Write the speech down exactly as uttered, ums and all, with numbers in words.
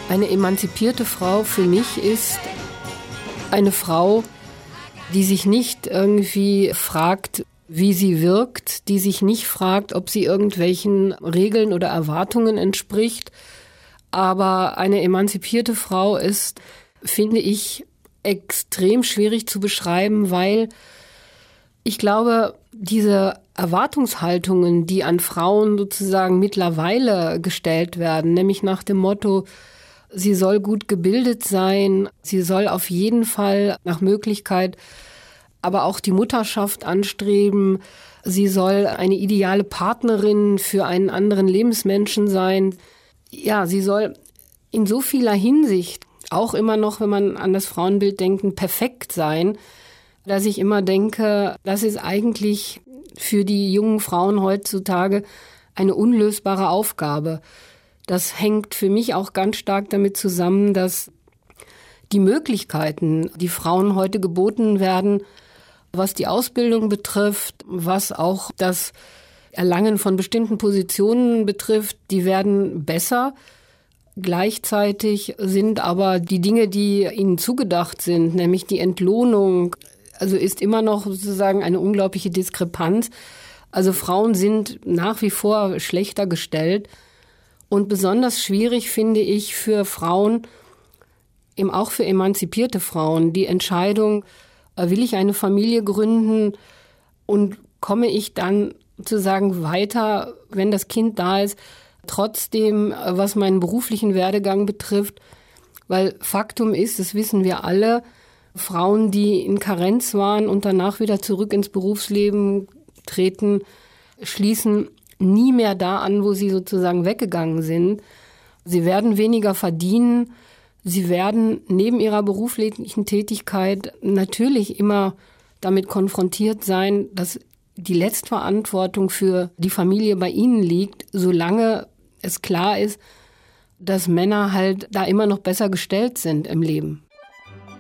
Eine emanzipierte Frau für mich ist eine Frau, die sich nicht irgendwie fragt, wie sie wirkt, die sich nicht fragt, ob sie irgendwelchen Regeln oder Erwartungen entspricht. Aber eine emanzipierte Frau ist, finde ich, extrem schwierig zu beschreiben, weil ich glaube, diese Erwartungshaltungen, die an Frauen sozusagen mittlerweile gestellt werden, nämlich nach dem Motto, sie soll gut gebildet sein, sie soll auf jeden Fall nach Möglichkeit aber auch die Mutterschaft anstreben, sie soll eine ideale Partnerin für einen anderen Lebensmenschen sein. Ja, sie soll in so vieler Hinsicht auch immer noch, wenn man an das Frauenbild denkt, perfekt sein, dass ich immer denke, das ist eigentlich für die jungen Frauen heutzutage eine unlösbare Aufgabe. Das hängt für mich auch ganz stark damit zusammen, dass die Möglichkeiten, die Frauen heute geboten werden, was die Ausbildung betrifft, was auch das Erlangen von bestimmten Positionen betrifft, die werden besser. Gleichzeitig sind aber die Dinge, die ihnen zugedacht sind, nämlich die Entlohnung, also ist immer noch sozusagen eine unglaubliche Diskrepanz. Also Frauen sind nach wie vor schlechter gestellt. Und besonders schwierig finde ich für Frauen, eben auch für emanzipierte Frauen, die Entscheidung, will ich eine Familie gründen und komme ich dann sozusagen weiter, wenn das Kind da ist, trotzdem, was meinen beruflichen Werdegang betrifft. Weil Faktum ist, das wissen wir alle, Frauen, die in Karenz waren und danach wieder zurück ins Berufsleben treten, schließen nie mehr da an, wo sie sozusagen weggegangen sind. Sie werden weniger verdienen. Sie werden neben ihrer beruflichen Tätigkeit natürlich immer damit konfrontiert sein, dass die Letztverantwortung für die Familie bei ihnen liegt, solange es klar ist, dass Männer halt da immer noch besser gestellt sind im Leben.